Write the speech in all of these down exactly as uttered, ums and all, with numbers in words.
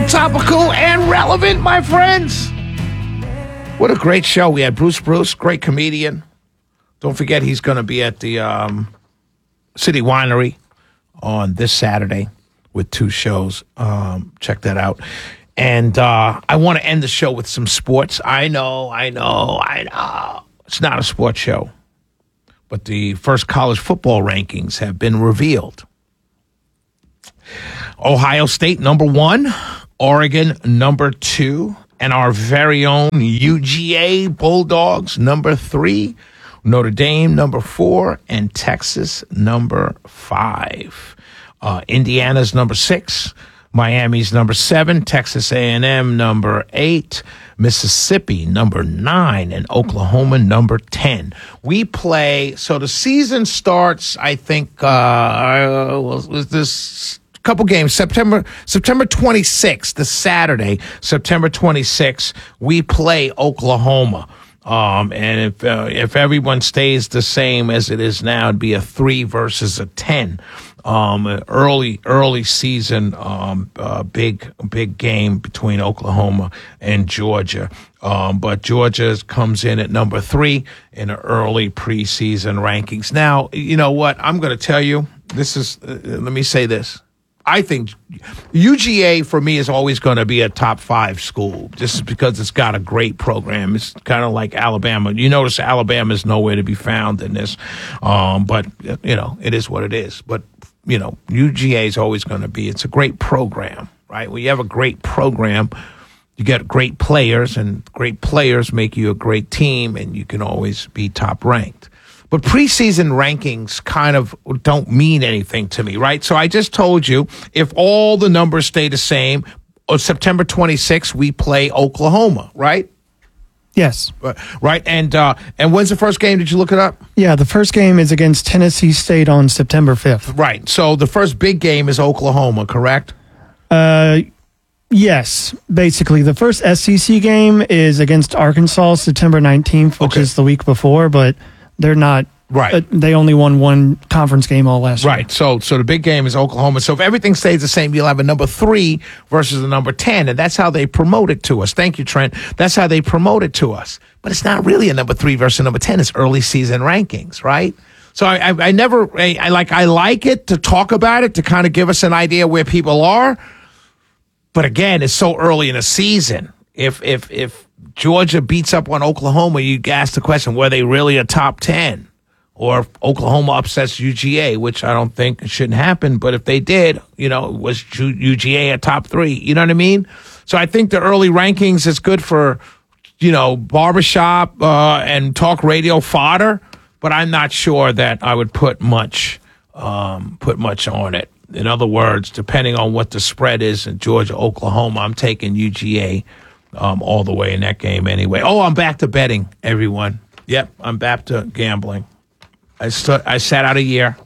topical, and relevant, my friends. What a great show. We had Bruce Bruce, great comedian. Don't forget he's going to be at the um, City Winery on this Saturday with two shows. Um, check that out. And uh, I want to end the show with some sports. I know, I know, I know. It's not a sports show. But the first college football rankings have been revealed. Ohio State, number one. Oregon, number two. And our very own U G A Bulldogs, number three. Notre Dame, number four. And Texas, number five. Uh, Indiana's number six. Miami's number seven. Texas A and M, number eight. Mississippi, number nine. And Oklahoma, number ten. We play, so the season starts, I think, uh, was this couple games, September September twenty-sixth, the Saturday, September twenty-sixth, we play Oklahoma. Um, and if uh, if everyone stays the same as it is now, it'd be a three versus a ten. Um, an early early season, um, uh, big big game between Oklahoma and Georgia. Um, but Georgia comes in at number three in the early preseason rankings. Now, you know what? I'm going to tell you. This is. Uh, let me say this. I think U G A for me is always going to be a top five school just because it's got a great program. It's kind of like Alabama. You notice Alabama is nowhere to be found in this, um, but you know it is what it is. But you know U G A is always going to be. It's a great program, right? When you have a great program, you get great players, and great players make you a great team, and you can always be top ranked. But preseason rankings kind of don't mean anything to me, right? So I just told you, if all the numbers stay the same, on September twenty-sixth, we play Oklahoma, right? Yes. Right, and uh, and when's the first game? Did you look it up? Yeah, the first game is against Tennessee State on September fifth. Right, so the first big game is Oklahoma, correct? Uh, yes, basically. The first S E C game is against Arkansas, September nineteenth, which Okay. is the week before, but they're not. Right. Uh, they only won one conference game all last year. Right. So so the big game is Oklahoma. So if everything stays the same, you'll have a number three versus a number ten. And that's how they promote it to us. Thank you, Trent. That's how they promote it to us. But it's not really a number three versus a number ten. It's early season rankings, right? So I, I, I never, I, I like, I like it to talk about it, to kind of give us an idea where people are. But again, it's so early in the season. If, if, if Georgia beats up on Oklahoma, you ask the question, were they really a top ten? Or if Oklahoma upsets U G A, which I don't think shouldn't happen. But if they did, you know, was U G A a top three? You know what I mean? So I think the early rankings is good for, you know, barbershop uh, and talk radio fodder. But I'm not sure that I would put much, um, put much on it. In other words, depending on what the spread is in Georgia, Oklahoma, I'm taking U G A um, all the way in that game anyway. Oh, I'm back to betting, everyone. Yep, I'm back to gambling. I st- I sat out a year.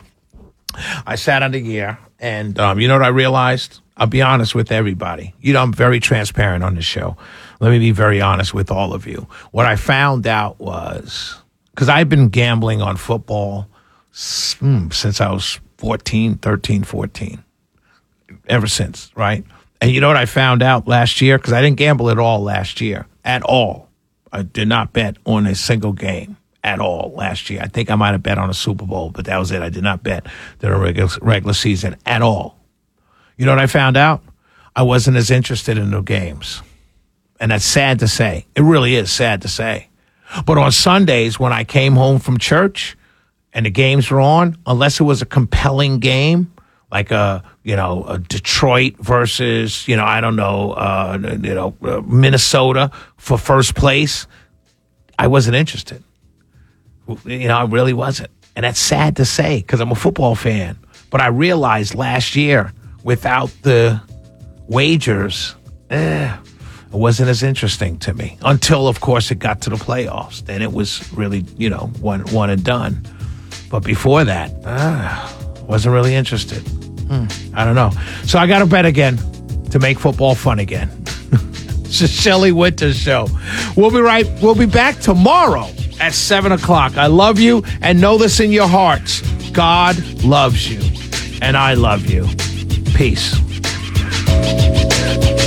I sat out a year, and um, you know what I realized? I'll be honest with everybody. You know, I'm very transparent on the show. Let me be very honest with all of you. What I found out was, because I've been gambling on football mm, since I was fourteen, thirteen, fourteen. Ever since, right? And you know what I found out last year? Because I didn't gamble at all last year. At all. I did not bet on a single game. At all last year. I think I might have bet on a Super Bowl, but that was it. I did not bet during a regular, regular season at all. You know what I found out? I wasn't as interested in the games. And that's sad to say. It really is sad to say. But on Sundays, when I came home from church and the games were on, unless it was a compelling game, like a, you know, a Detroit versus, you know, I don't know, uh, you know, uh, Minnesota for first place, I wasn't interested. You know, I really wasn't. And that's sad to say because I'm a football fan. But I realized last year, without the wagers, eh, it wasn't as interesting to me. Until, of course, it got to the playoffs. Then it was really, you know, one, one and done. But before that, ah, wasn't really interested. Hmm, I don't know. So I got to bet again to make football fun again. It's the Shelley Winters Show. We'll be right. We'll be back tomorrow at seven o'clock. I love you, and know this in your hearts. God loves you, and I love you. Peace.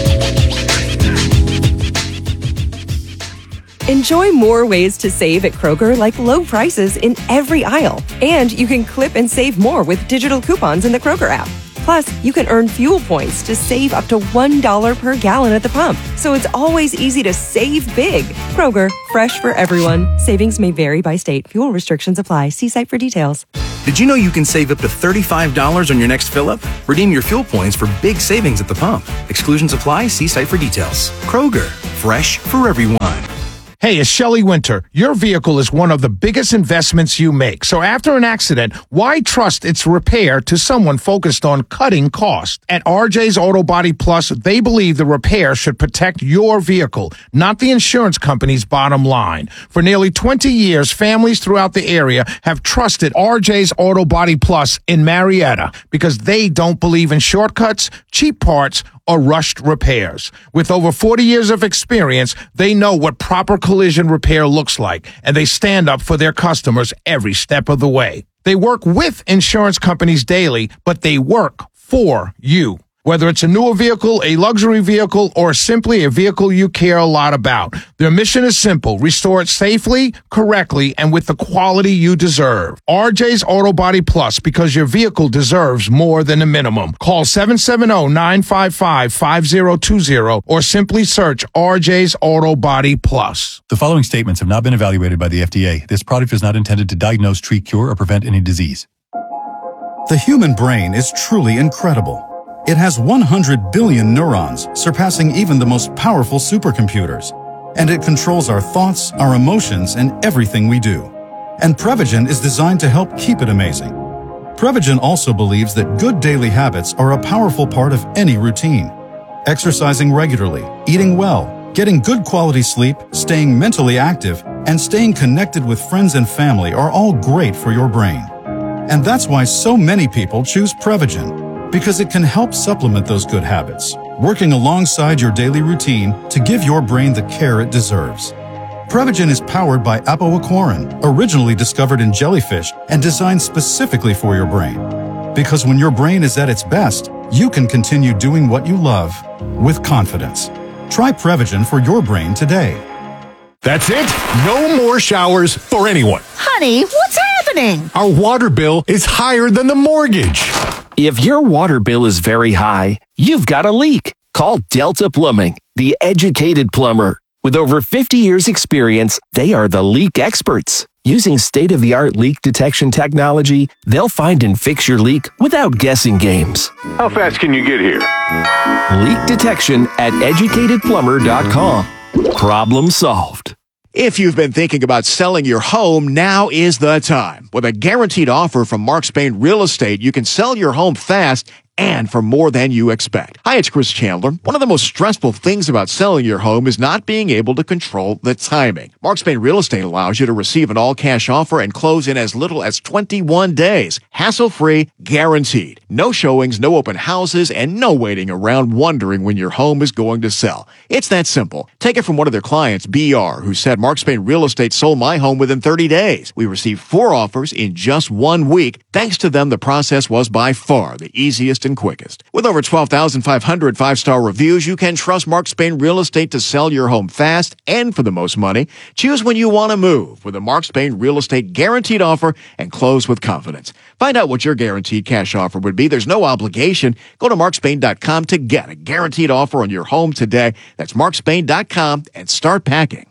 Enjoy more ways to save at Kroger, like low prices in every aisle. And you can clip and save more with digital coupons in the Kroger app. Plus, you can earn fuel points to save up to one dollar per gallon at the pump. So it's always easy to save big. Kroger, fresh for everyone. Savings may vary by state. Fuel restrictions apply. See site for details. Did you know you can save up to thirty-five dollars on your next fill-up? Redeem your fuel points for big savings at the pump. Exclusions apply. See site for details. Kroger, fresh for everyone. Hey, it's Shelley Winter. Your vehicle is one of the biggest investments you make. So after an accident, why trust its repair to someone focused on cutting costs? At R J's Auto Body Plus, they believe the repair should protect your vehicle, not the insurance company's bottom line. For nearly twenty years, families throughout the area have trusted R J's Auto Body Plus in Marietta because they don't believe in shortcuts, cheap parts, or rushed repairs. With over forty years of experience, they know what proper collision repair looks like, and they stand up for their customers every step of the way. They work with insurance companies daily, but they work for you. Whether it's a newer vehicle, a luxury vehicle, or simply a vehicle you care a lot about, their mission is simple: restore it safely, correctly, and with the quality you deserve. R J's Auto Body Plus, because your vehicle deserves more than a minimum. Call seven seven zero, nine five five, five zero two zero or simply search R J's Auto Body Plus. The following statements have not been evaluated by the F D A. This product is not intended to diagnose, treat, cure, or prevent any disease. The human brain is truly incredible. It has one hundred billion neurons, surpassing even the most powerful supercomputers. And it controls our thoughts, our emotions, and everything we do. And Prevagen is designed to help keep it amazing. Prevagen also believes that good daily habits are a powerful part of any routine. Exercising regularly, eating well, getting good quality sleep, staying mentally active, and staying connected with friends and family are all great for your brain. And that's why so many people choose Prevagen, because it can help supplement those good habits, working alongside your daily routine to give your brain the care it deserves. Prevagen is powered by apoaquarin, originally discovered in jellyfish and designed specifically for your brain. Because when your brain is at its best, you can continue doing what you love with confidence. Try Prevagen for your brain today. That's it. No more showers for anyone. Honey, what's happening? Our water bill is higher than the mortgage. If your water bill is very high, you've got a leak. Call Delta Plumbing, the educated plumber. With over fifty years experience, they are the leak experts. Using state-of-the-art leak detection technology, they'll find and fix your leak without guessing games. How fast can you get here? Leak detection at educated plumber dot com. Problem solved. If you've been thinking about selling your home, now is the time. With a guaranteed offer from Mark Spain Real Estate, you can sell your home fast and for more than you expect. Hi, it's Chris Chandler. One of the most stressful things about selling your home is not being able to control the timing. Mark Spain Real Estate allows you to receive an all-cash offer and close in as little as twenty-one days. Hassle-free, guaranteed. No showings, no open houses, and no waiting around wondering when your home is going to sell. It's that simple. Take it from one of their clients, B R, who said, Mark Spain Real Estate sold my home within thirty days. We received four offers in just one week. Thanks to them, the process was by far the easiest and quickest. With over twelve thousand five hundred five-star reviews, you can trust Mark Spain Real Estate to sell your home fast and for the most money. Choose when you want to move with a Mark Spain Real Estate guaranteed offer and close with confidence. Find out what your guaranteed cash offer would be. There's no obligation. Go to mark spain dot com to get a guaranteed offer on your home today. That's mark spain dot com and start packing.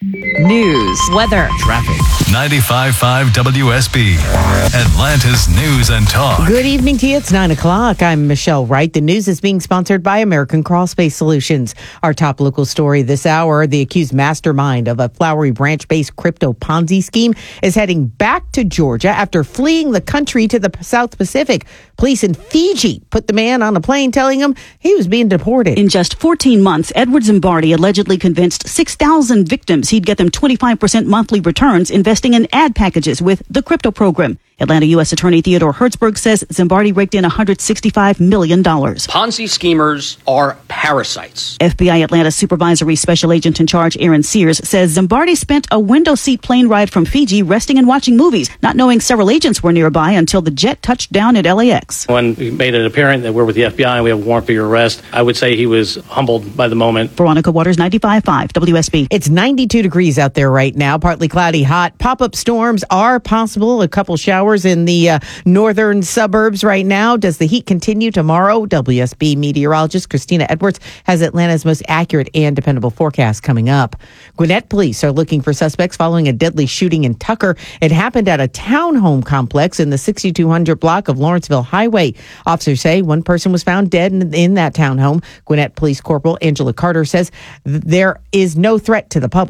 News, weather, traffic. ninety-five point five W S B, Atlanta's News and Talk. Good evening to you. It's nine o'clock. I'm Michelle Wright. The news is being sponsored by American Crawl Space Solutions. Our top local story this hour, the accused mastermind of a Flowery Branch-based crypto Ponzi scheme is heading back to Georgia after fleeing the country to the South Pacific. Police in Fiji put the man on a plane telling him he was being deported. In just fourteen months, Edward Zimbardi allegedly convinced six thousand victims he'd get them twenty-five percent monthly returns investing in ad packages with the crypto program. Atlanta U S Attorney Theodore Hertzberg says Zimbardi raked in one hundred sixty-five million dollars. Ponzi schemers are parasites. F B I Atlanta Supervisory Special Agent in Charge Aaron Sears says Zimbardi spent a window seat plane ride from Fiji resting and watching movies, not knowing several agents were nearby until the jet touched down at L A X. When we made it apparent that we're with the F B I and we have a warrant for your arrest, I would say he was humbled by the moment. Veronica Waters, ninety-five point five W S B. It's ninety-two degrees out there right now, partly cloudy, hot. Pop-up storms are possible. A couple showers in the uh, northern suburbs right now. Does the heat continue tomorrow? W S B meteorologist Christina Edwards has Atlanta's most accurate and dependable forecast coming up. Gwinnett police are looking for suspects following a deadly shooting in Tucker. It happened at a townhome complex in the sixty-two hundred block of Lawrenceville Highway. Officers say one person was found dead in, in that townhome. Gwinnett Police Corporal Angela Carter says there is no threat to the public.